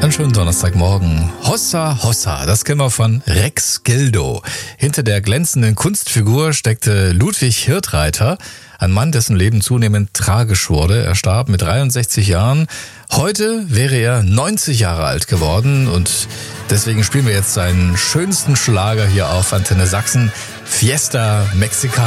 Einen schönen Donnerstagmorgen. Hossa Hossa, das kennen wir von Rex Gildo. Hinter der glänzenden Kunstfigur steckte Ludwig Hirthreiter, ein Mann, dessen Leben zunehmend tragisch wurde. Er starb mit 63 Jahren. Heute wäre er 90 Jahre alt geworden und deswegen spielen wir jetzt seinen schönsten Schlager hier auf Antenne Sachsen, Fiesta Mexicana.